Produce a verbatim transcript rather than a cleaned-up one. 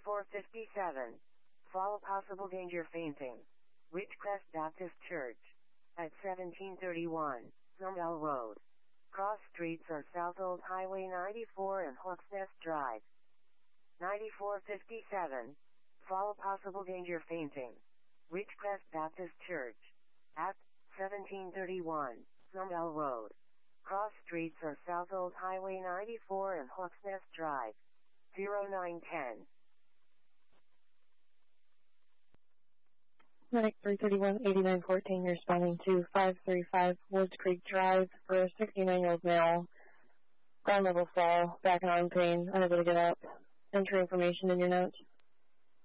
ninety-four fifty-seven. Fall possible danger fainting. Ridgecrest Baptist Church. At seventeen thirty-one, Thumbell Road. Cross streets are South Old Highway ninety-four and Hawks Nest Drive. ninety-four fifty-seven. Fall possible danger fainting. Ridgecrest Baptist Church. At seventeen thirty-one, Thumbell Road. Cross streets are South Old Highway ninety-four and Hawks Nest Drive. zero nine ten. Medic three thirty-one eighty-nine fourteen, you're responding to five thirty-five Woods Creek Drive for a sixty-nine-year-old male. Ground level fall, back and arm pain, unable to get up. Enter information in your notes.